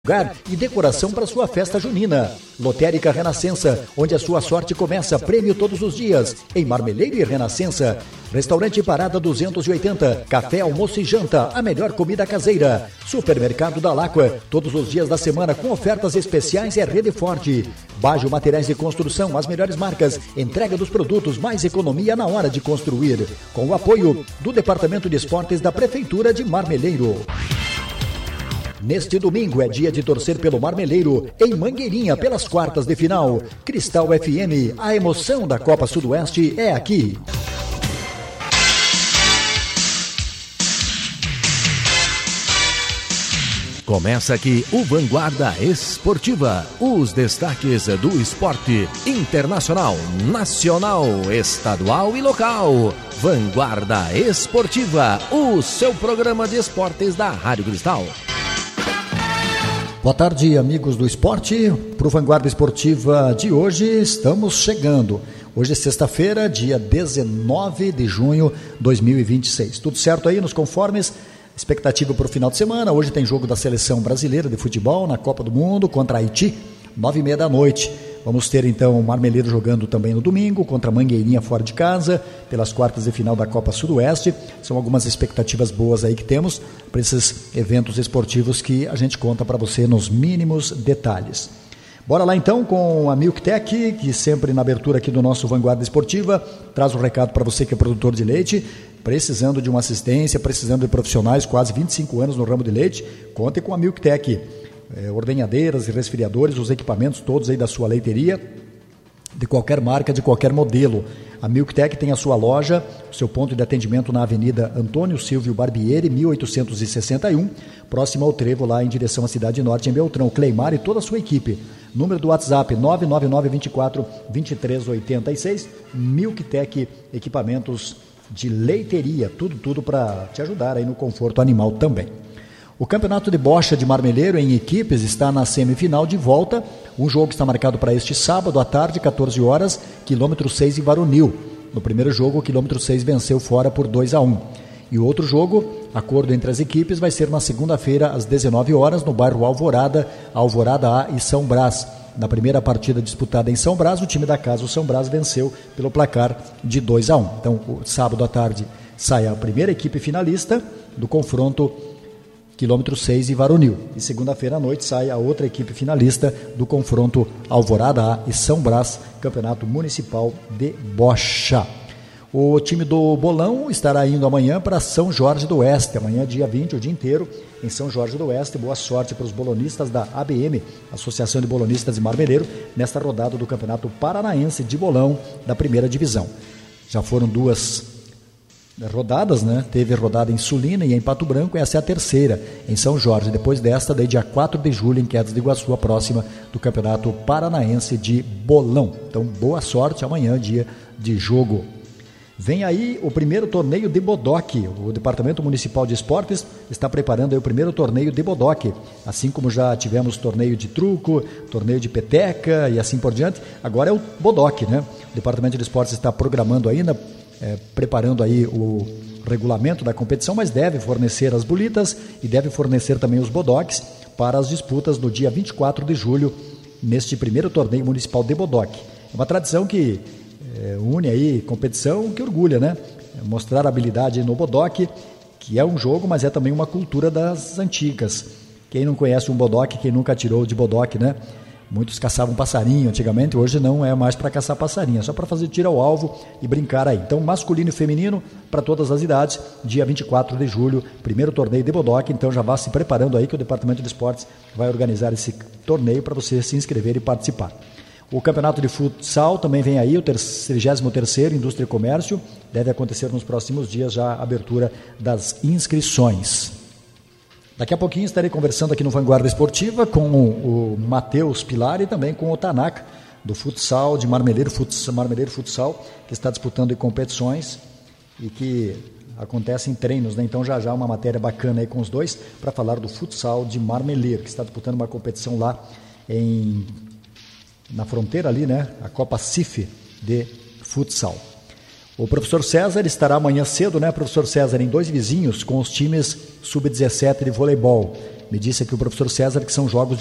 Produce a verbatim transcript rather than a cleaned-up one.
Lugar e decoração para sua festa junina. Lotérica Renascença, onde a sua sorte começa. Prêmio todos os dias. Em Marmeleiro e Renascença. Restaurante Parada duzentos e oitenta. Café, almoço e janta. A melhor comida caseira. Supermercado da Láqua. Todos os dias da semana com ofertas especiais é Rede Forte. Bajo Materiais de Construção, as melhores marcas. Entrega dos produtos, mais economia na hora de construir. Com o apoio do Departamento de Esportes da Prefeitura de Marmeleiro. Neste domingo é dia de torcer pelo Marmeleiro, em Mangueirinha, pelas quartas de final. Cristal F M, a emoção da Copa Sudoeste é aqui. Começa aqui o Vanguarda Esportiva. Os destaques do esporte internacional, nacional, estadual e local. Vanguarda Esportiva, o seu programa de esportes da Rádio Cristal. Boa tarde, amigos do esporte. Para o Vanguarda Esportiva de hoje, estamos chegando. Hoje é sexta-feira, dia dezenove de junho de dois mil e vinte e seis. Tudo certo aí nos conformes? Expectativa para o final de semana. Hoje tem jogo da Seleção Brasileira de Futebol na Copa do Mundo contra Haiti, nove e meia da noite. Vamos ter então o Marmeleiro jogando também no domingo contra Mangueirinha fora de casa, pelas quartas de final da Copa Sudoeste. São algumas expectativas boas aí que temos para esses eventos esportivos que a gente conta para você nos mínimos detalhes. Bora lá então com a Milktec, que sempre na abertura aqui do nosso Vanguarda Esportiva traz um recado para você que é produtor de leite, precisando de uma assistência, precisando de profissionais, quase vinte e cinco anos no ramo de leite. Conte com a Milktec. É, ordenhadeiras e resfriadores, os equipamentos todos aí da sua leiteria, de qualquer marca, de qualquer modelo. A Milktec tem a sua loja, o seu ponto de atendimento na Avenida Antônio Silvio Barbieri, mil oitocentos e sessenta e um, próximo ao Trevo, lá em direção à Cidade Norte, em Beltrão. Cleimar e toda a sua equipe. Número do WhatsApp nove nove nove, vinte e quatro, vinte e três oitenta e seis. Milktec, equipamentos de leiteria, tudo, tudo para te ajudar aí no conforto animal também. O Campeonato de Bocha de Marmeleiro em equipes está na semifinal de volta. Um jogo está marcado para este sábado à tarde, quatorze horas, quilômetro seis em Varunil. No primeiro jogo, o quilômetro seis venceu fora por dois a um. E o outro jogo, acordo entre as equipes, vai ser na segunda-feira às dezenove horas, no bairro Alvorada, Alvorada A e São Brás. Na primeira partida disputada em São Brás, o time da casa, o São Brás, venceu pelo placar de dois a um. Então, o sábado à tarde sai a primeira equipe finalista do confronto quilômetro seis e Varunil. E segunda-feira à noite sai a outra equipe finalista do confronto Alvorada A e São Brás, Campeonato Municipal de Bocha. O time do Bolão estará indo amanhã para São Jorge do Oeste, amanhã dia vinte, o dia inteiro em São Jorge do Oeste. Boa sorte para os bolonistas da A B M, Associação de Bolonistas de Marmeleiro, nesta rodada do Campeonato Paranaense de Bolão da primeira divisão. Já foram duas rodadas, né? Teve rodada em Sulina e em Pato Branco, essa é a terceira em São Jorge. Depois desta, daí dia quatro de julho em Quedas de Iguaçu, a próxima do Campeonato Paranaense de Bolão. Então, boa sorte, amanhã dia de jogo. Vem aí o primeiro torneio de bodoque. O Departamento Municipal de Esportes está preparando aí o primeiro torneio de bodoque. Assim como já tivemos torneio de truco, torneio de peteca e assim por diante, agora é o bodoque, né? O Departamento de Esportes está programando ainda, É, preparando aí o regulamento da competição, mas deve fornecer as bolitas e deve fornecer também os bodoques para as disputas no dia vinte e quatro de julho, neste primeiro torneio municipal de bodoque. É uma tradição que é, une aí competição que orgulha, né? É mostrar habilidade no bodoque, que é um jogo, mas é também uma cultura das antigas. Quem não conhece um bodoque, quem nunca atirou de bodoque, né? Muitos caçavam passarinho antigamente, hoje não é mais para caçar passarinho, é só para fazer tiro ao alvo e brincar aí. Então, masculino e feminino para todas as idades, dia vinte e quatro de julho, primeiro torneio de bodoque. Então já vá se preparando aí que o Departamento de Esportes vai organizar esse torneio para você se inscrever e participar. O Campeonato de Futsal também vem aí, o trigésimo terceiro Indústria e Comércio, deve acontecer nos próximos dias já a abertura das inscrições. Daqui a pouquinho estarei conversando aqui no Vanguarda Esportiva com o, o Matheus Pilar e também com o Tanaka, do futsal, de Marmeleiro Futsal, Marmeleiro Futsal, que está disputando competições e que acontecem treinos, né? Então já já uma matéria bacana aí com os dois para falar do futsal de Marmeleiro, que está disputando uma competição lá em, na fronteira ali, né? A Copa C I F de futsal. O professor César estará amanhã cedo, né, professor César, em Dois Vizinhos, com os times sub dezessete de voleibol. Me disse aqui o professor César que são jogos